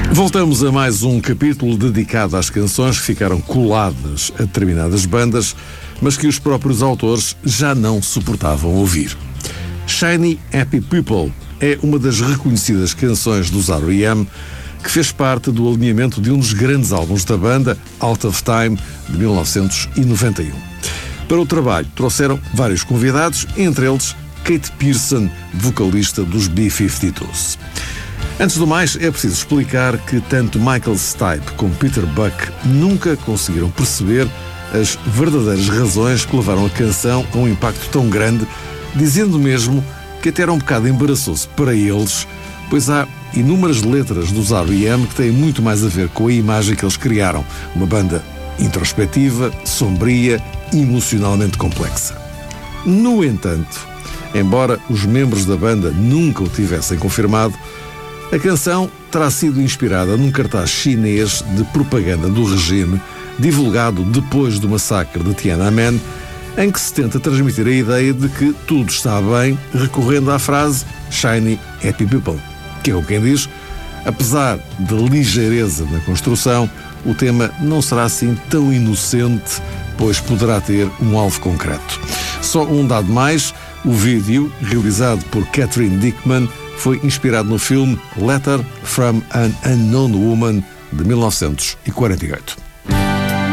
Voltamos a mais um capítulo dedicado às canções que ficaram coladas a determinadas bandas, mas que os próprios autores já não suportavam ouvir. Shiny Happy People é uma das reconhecidas canções dos R.E.M., que fez parte do alinhamento de um dos grandes álbuns da banda, Out of Time, de 1991. Para o trabalho trouxeram vários convidados, entre eles Kate Pierson, vocalista dos B-52s. Antes do mais, é preciso explicar que tanto Michael Stipe como Peter Buck nunca conseguiram perceber as verdadeiras razões que levaram a canção a um impacto tão grande, dizendo mesmo que até era um bocado embaraçoso para eles, pois há inúmeras letras dos R.E.M. que têm muito mais a ver com a imagem que eles criaram, uma banda introspectiva, sombria e emocionalmente complexa. No entanto, embora os membros da banda nunca o tivessem confirmado, a canção terá sido inspirada num cartaz chinês de propaganda do regime, divulgado depois do massacre de Tiananmen, em que se tenta transmitir a ideia de que tudo está bem, recorrendo à frase Shiny Happy People, que é o quem diz, apesar da ligeireza na construção, o tema não será assim tão inocente, pois poderá ter um alvo concreto. Só um dado mais, o vídeo, realizado por Catherine Dickman, foi inspirado no filme Letter from an Unknown Woman, de 1948.